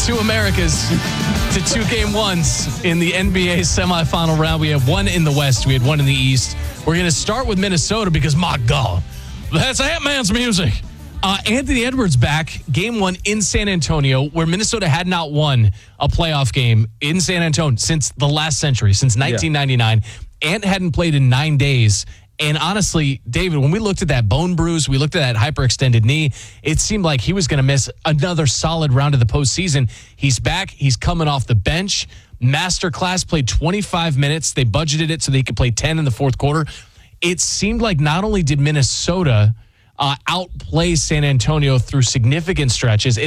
two Americas to 2-game ones in the NBA semifinal round. We have one in the West. We had one in the East. We're going to start with Minnesota because, my God, that's Ant-Man's music. Anthony Edwards back, game one in San Antonio, where Minnesota had not won a playoff game in San Antonio since the last century, since 1999. Ant hadn't played in 9 days. And honestly, David, when we looked at that bone bruise, we looked at that hyperextended knee, it seemed like he was going to miss another solid round of the postseason. He's back. He's coming off the bench. Masterclass, played 25 minutes. They budgeted it so they could play 10 in the fourth quarter. It seemed like not only did Minnesota outplay San Antonio through significant stretches,